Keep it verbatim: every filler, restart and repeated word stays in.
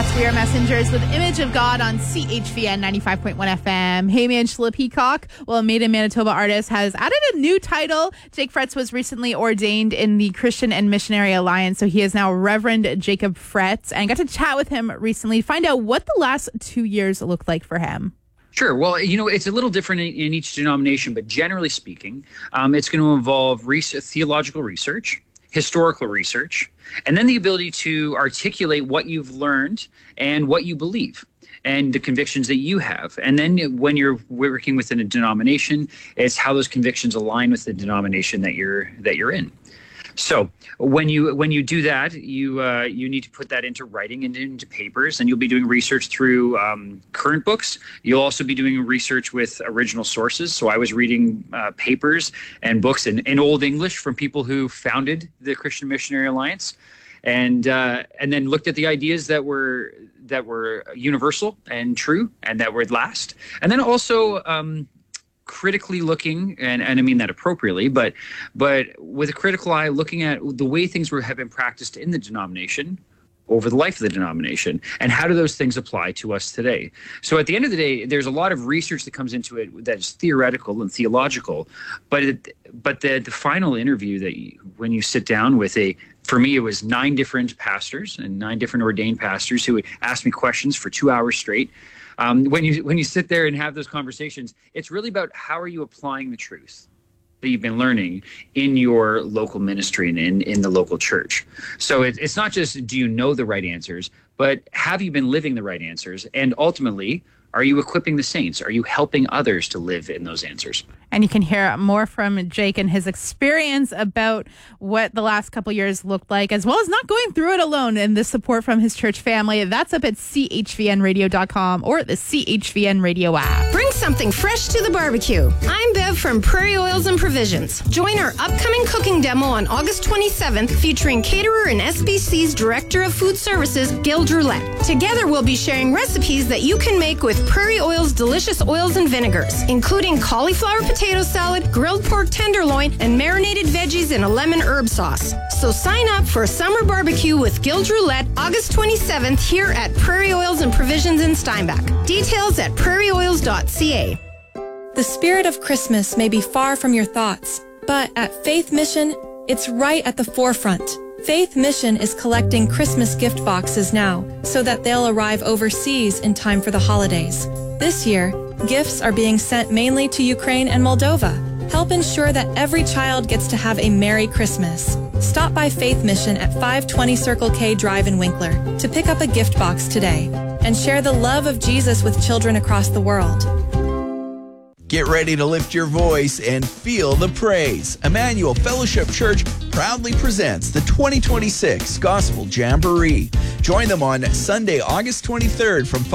That's We Are Messengers with Image of God on C H V N ninety-five point one F M. Hey, man, Angela Peacock, well, a Made in Manitoba artist, has added a new title. Jake Fretz was recently ordained in the Christian and Missionary Alliance, so he is now Reverend Jacob Fretz, and got to chat with him recently, find out what the last two years looked like for him. Sure. Well, you know, it's a little different in, in each denomination, but generally speaking, um, it's going to involve research, theological research, historical research, and then the ability to articulate what you've learned and what you believe and the convictions that you have. And then when you're working within a denomination, it's how those convictions align with the denomination that you're that you're in. So when you when you do that, you uh, you need to put that into writing and into papers, and you'll be doing research through um, current books. You'll also be doing research with original sources. So I was reading uh, papers and books in, in Old English from people who founded the Christian Missionary Alliance, and uh, and then looked at the ideas that were that were universal and true and that would last, and then also. Um, critically looking, and, and I mean that appropriately, but but with a critical eye, looking at the way things were have been practiced in the denomination over the life of the denomination, and how do those things apply to us today. So at the end of the day, there's a lot of research that comes into it that is theoretical and theological, but it, but the, the final interview that you, when you sit down with a, for me, it was nine different pastors and nine different ordained pastors who would ask me questions for two hours straight. Um, when you when you sit there and have those conversations, it's really about how are you applying the truth that you've been learning in your local ministry and in, in the local church. So it, it's not just do you know the right answers, but have you been living the right answers? And ultimately, are you equipping the saints? Are you helping others to live in those answers? And you can hear more from Jake and his experience about what the last couple years looked like, as well as not going through it alone, and the support from his church family. That's up at C H V N radio dot com or the C H V N Radio app. Bring something fresh to the barbecue. I'm Bev from Prairie Oils and Provisions. Join our upcoming cooking demo on August twenty-seventh, featuring caterer and S B C's Director of Food Services, Gil Drulette. Together, we'll be sharing recipes that you can make with Prairie Oil's delicious oils and vinegars, including cauliflower potato salad, grilled pork tenderloin, and marinated veggies in a lemon herb sauce. So sign up for a summer barbecue with Gil Drulette August twenty-seventh here at Prairie Oils and Provisions in Steinbach. Details at prairie oils dot c a. The spirit of Christmas may be far from your thoughts, but at Faith Mission, it's right at the forefront. Faith Mission is collecting Christmas gift boxes now so that they'll arrive overseas in time for the holidays. This year, gifts are being sent mainly to Ukraine and Moldova. Help ensure that every child gets to have a Merry Christmas. Stop by Faith Mission at five twenty Circle K Drive in Winkler to pick up a gift box today and share the love of Jesus with children across the world. Get ready to lift your voice and feel the praise. Emmanuel Fellowship Church proudly presents the twenty twenty-six Gospel Jamboree. Join them on Sunday, August twenty-third from